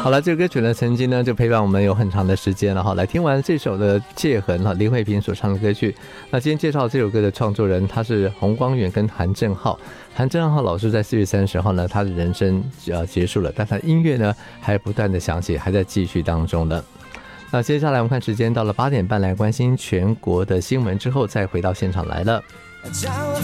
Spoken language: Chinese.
好了，这首歌曲呢，曾经呢就陪伴我们有很长的时间了哈。来听完这首的《界痕》哈，林慧萍所唱的歌曲。那今天介绍这首歌的创作人，他是洪光远跟韩正浩。韩正浩老师在4月30号呢，他的人生结束了，但他音乐呢还不断的响起，还在继续当中的。那接下来我们看时间到了8点半，来关心全国的新闻之后，再回到现场来了。